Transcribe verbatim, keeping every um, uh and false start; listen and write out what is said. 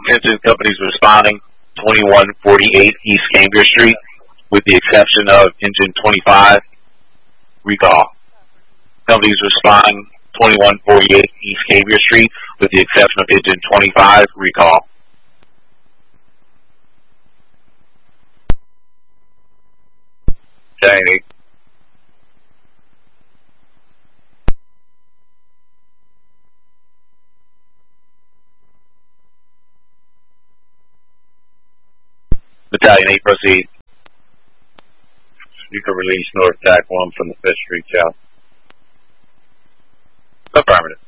Attention companies responding, twenty-one forty-eight East Cambria Street, with the exception of engine twenty-five, recall. Companies responding, twenty-one forty-eight East Cambria Street, with the exception of engine twenty-five, recall. Battalion eight. Battalion eight, proceed. You can release North T A C one from the fifth Street, Chow. Affirmative.